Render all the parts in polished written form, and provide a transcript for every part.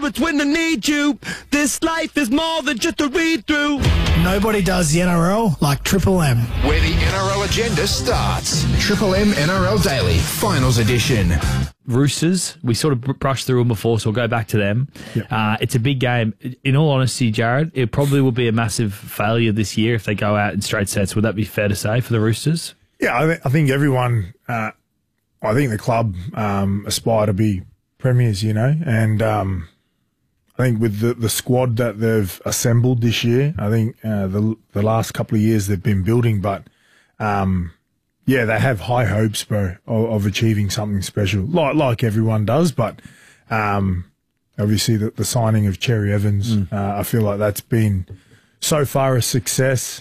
it's when I need you. This life is more than just a read-through. Nobody does the NRL like Triple M. Where the NRL agenda starts. Triple M NRL Daily, Finals Edition. Roosters, we sort of brushed through them before, so we'll go back to them. Yep. It's a big game. In all honesty, Jared, it probably will be a massive failure this year if they go out in straight sets. Would that be fair to say for the Roosters? Yeah, I think everyone, I think the club aspire to be premiers, you know, and I think with the squad that they've assembled this year, I think the last couple of years they've been building, but yeah, they have high hopes, bro, of achieving something special, like everyone does. But obviously, the signing of Cherry Evans, I feel like that's been so far a success.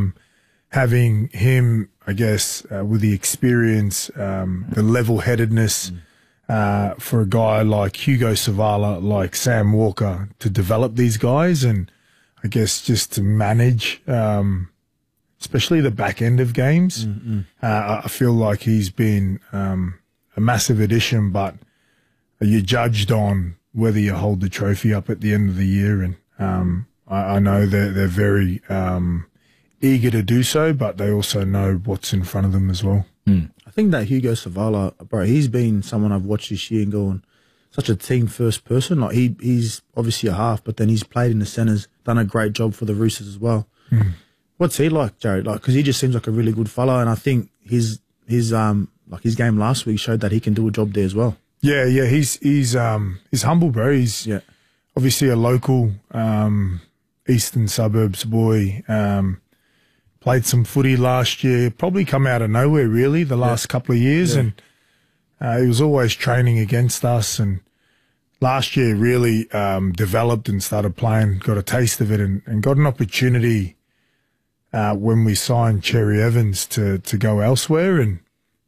Having him, I guess, with the experience, the level-headedness for a guy like Hugo Savala, like Sam Walker, to develop these guys, and I guess just to manage. Especially the back end of games. I feel like he's been a massive addition, but you're judged on whether you hold the trophy up at the end of the year. And I know they're very eager to do so, but they also know what's in front of them as well. I think that Hugo Savala, bro, he's been someone I've watched this year and gone, such a team-first person. Like he's obviously a half, but then he's played in the centres, done a great job for the Roosters as well. What's he like, Jared? Like, because he just seems like a really good fellow, and I think his game last week showed that he can do a job there as well. Yeah, he's humble, bro. He's obviously a local eastern suburbs boy. Played some footy last year. Probably come out of nowhere, really, the last couple of years, and he was always training against us. And last year, really developed and started playing. Got a taste of it, and got an opportunity. When we signed Cherry Evans to go elsewhere, and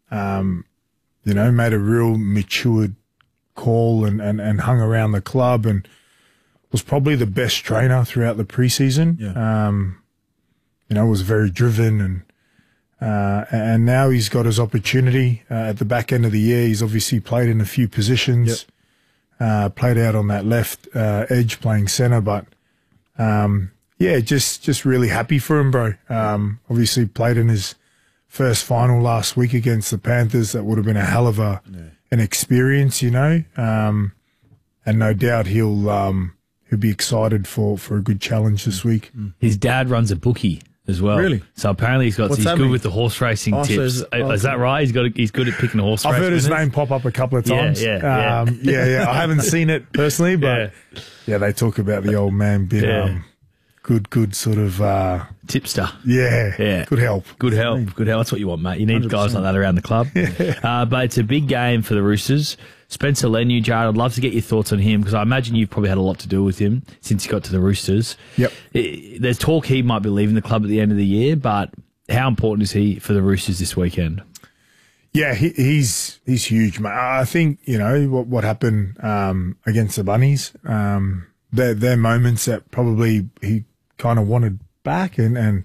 you know, made a real matured call and hung around the club, and was probably the best trainer throughout the preseason. You know, was very driven, and now he's got his opportunity at the back end of the year. He's obviously played in a few positions, played out on that left edge, playing centre, but. Yeah, just really happy for him, bro. Obviously played in his first final last week against the Panthers. That would have been a hell of an experience, you know. And no doubt he'll be excited for a good challenge this week. His dad runs a bookie as well. Really? So apparently he's good with the horse racing tips. So is that right? He's good at picking a horse race. I've heard his name pop up a couple of times. Yeah. I haven't seen it personally, but yeah, they talk about the old man being good sort of tipster. Yeah. Good help. Good help. That's what you want, mate. You need 100%. Guys like that around the club. But it's a big game for the Roosters. Spencer Leniu, Jared, I'd love to get your thoughts on him, because I imagine you've probably had a lot to do with him since he got to the Roosters. Yep. There's talk he might be leaving the club at the end of the year, but how important is he for the Roosters this weekend? Yeah, he's huge, mate. I think, you know, what happened against the Bunnies, they're moments that probably he kind of wanted back, but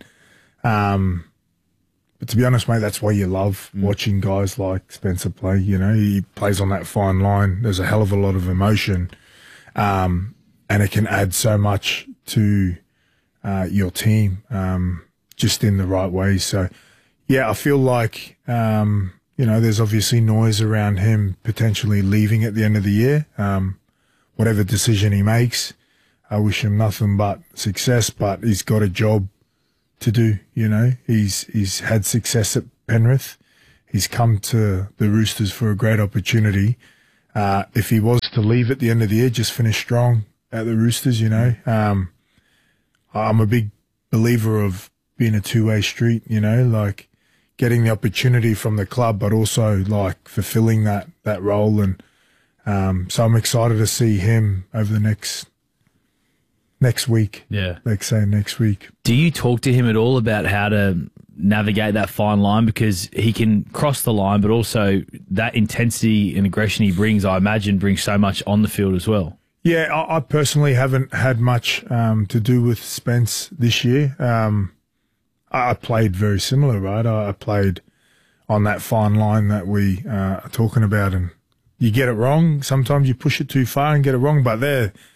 to be honest, mate, that's why you love watching guys like Spencer play. You know, he plays on that fine line. There's a hell of a lot of emotion, and it can add so much to your team just in the right way. So, yeah, I feel like you know, there's obviously noise around him potentially leaving at the end of the year. Whatever decision he makes, I wish him nothing but success, but he's got a job to do, you know. He's had success at Penrith. He's come to the Roosters for a great opportunity. If he was to leave at the end of the year, just finish strong at the Roosters, you know. I'm a big believer of being a two-way street, you know, like getting the opportunity from the club, but also like fulfilling that role. And so I'm excited to see him over the next week. Yeah. Let's say next week. Do you talk to him at all about how to navigate that fine line? Because he can cross the line, but also that intensity and aggression he brings, I imagine, brings so much on the field as well. Yeah, I personally haven't had much to do with Spence this year. I played very similar, right? I played on that fine line that we are talking about, and you get it wrong. Sometimes you push it too far and get it wrong, but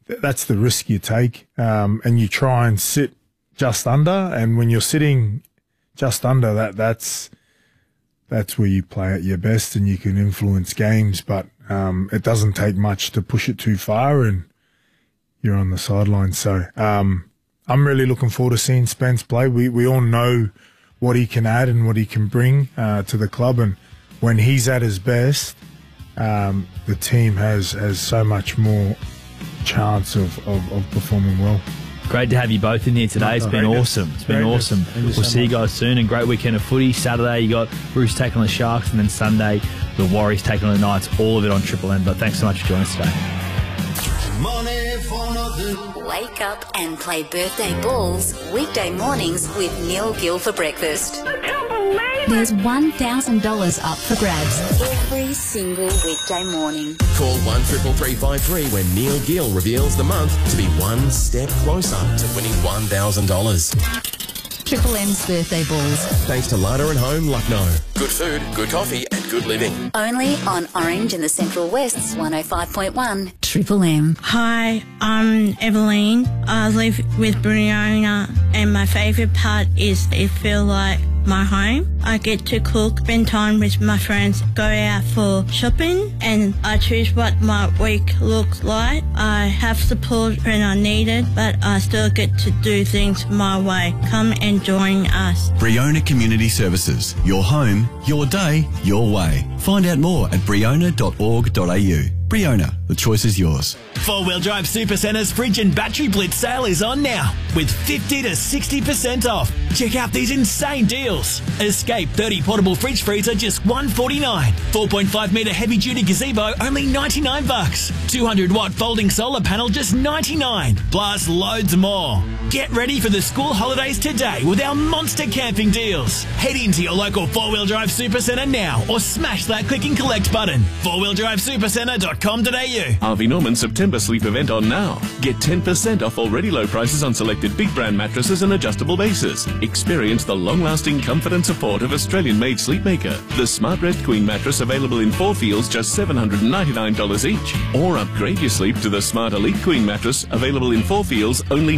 that's the risk you take, and you try and sit just under. And when you're sitting just under, that's where you play at your best and you can influence games. But it doesn't take much to push it too far, and you're on the sidelines. So I'm really looking forward to seeing Spence play. We all know what he can add and what he can bring to the club, and when he's at his best, the team has so much more chance of performing well. Great to have you both in here today. It's been awesome. It's been awesome. We'll see you guys soon. And great weekend of footy. Saturday you got Roosters taking on the Sharks, and then Sunday the Warriors taking on the Knights. All of it on Triple M. But thanks so much for joining us today. Wake up and play birthday balls weekday mornings with Neil Gill for breakfast. There's $1,000 up for grabs every single weekday morning. Call 133353 when Neil Gill reveals the month to be one step closer to winning $1,000. Triple M's birthday balls. Thanks to Larder and Home, Lucknow. Good food, good coffee and good living. Only on Orange in the Central West's 105.1 Triple M. Hi, I'm Evelyn. I live with Briona, and my favourite part is it feels like my home. I get to cook, spend time with my friends, go out for shopping, and I choose what my week looks like. I have support when I need it, but I still get to do things my way. Come and join us. Briona Community Services. Your home, your day, your way. Find out more at briona.org.au. Briona, the choice is yours. 4-Wheel Drive Supercentre's Fridge and Battery Blitz sale is on now with 50 to 60% off. Check out these insane deals. Escape 30 portable fridge freezer just $149. 4.5 metre heavy duty gazebo only $99. 200-watt folding solar panel just $99. Plus loads more. Get ready for the school holidays today with our monster camping deals. Head into your local 4-Wheel Drive Supercentre now or smash that click and collect button. 4wheeldrivesupercentre.com.au. Harvey Norman September sleep event on now. Get 10% off already low prices on selected big brand mattresses and adjustable bases. Experience the long-lasting comfort and support of Australian-made Sleepmaker. The Smart Rest Queen mattress available in 4 feels just $799 each. Or upgrade your sleep to the Smart Elite Queen mattress available in 4 feels only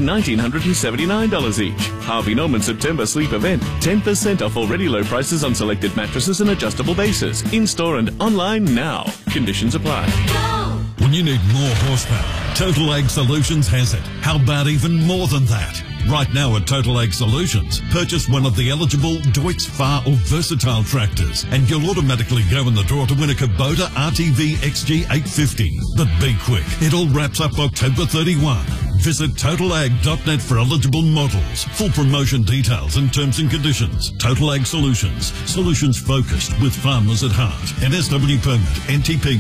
$1,979 each. Harvey Norman September sleep event. 10% off already low prices on selected mattresses and adjustable bases. In-store and online now. Conditions apply. When you need more horsepower, Total Ag Solutions has it. How about even more than that? Right now at Total Ag Solutions, purchase one of the eligible Deutz, Far or Versatile tractors and you'll automatically go in the draw to win a Kubota RTV XG 850. But be quick, it all wraps up October 31. Visit totalag.net for eligible models. Full promotion details and terms and conditions. Total Ag Solutions. Solutions focused with farmers at heart. NSW permit. NTP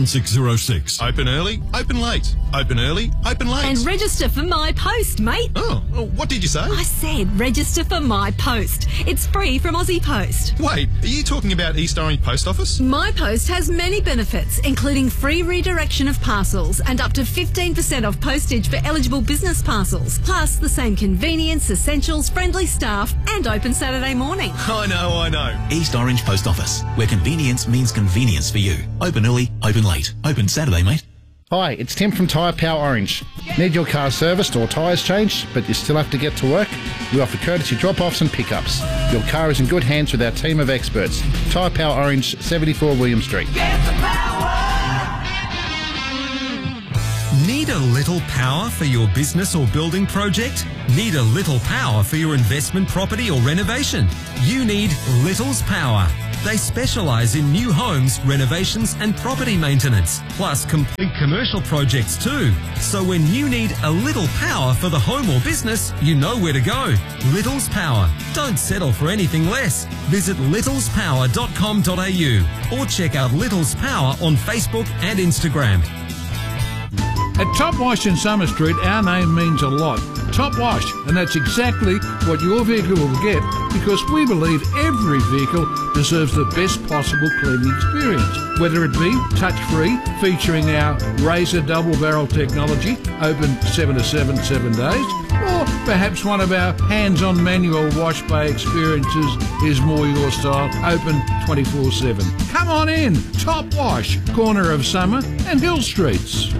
17606. Open early, open late. Open early, open late. And register for My Post, mate. Oh, what did you say? I said register for My Post. It's free from Aussie Post. Wait, are you talking about East Orange Post Office? My Post has many benefits, including free redirection of parcels and up to 15% off postage for eligible business parcels, plus the same convenience, essentials, friendly staff, and open Saturday morning. I know. East Orange Post Office, where convenience means convenience for you. Open early, open late. Open Saturday, mate. Hi, it's Tim from Tyre Power Orange. Need your car serviced or tyres changed, but you still have to get to work? We offer courtesy drop-offs and pickups. Your car is in good hands with our team of experts. Tyre Power Orange, 74 William Street. Need a little power for your business or building project? Need a little power for your investment property or renovation? You need Little's Power. They specialise in new homes, renovations and property maintenance, plus complete commercial projects too. So when you need a little power for the home or business, you know where to go. Little's Power. Don't settle for anything less. Visit littlespower.com.au or check out Little's Power on Facebook and Instagram. At Top Wash in Summer Street, our name means a lot. Top Wash, and that's exactly what your vehicle will get because we believe every vehicle deserves the best possible cleaning experience. Whether it be touch-free, featuring our Razor double barrel technology, open 7 to 7 days, or perhaps one of our hands-on manual wash bay experiences is more your style, open 24/7. Come on in, Top Wash, corner of Summer and Hill Streets.